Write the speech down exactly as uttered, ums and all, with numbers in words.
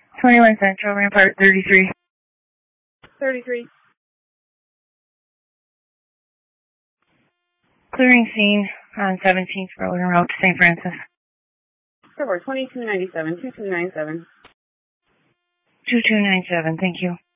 twenty-one Central, Rampart thirty-three. thirty-three. Clearing scene on seventeenth Road en route to Saint Francis. February twenty-two ninety-seven, two two nine seven. two two nine seven, thank you.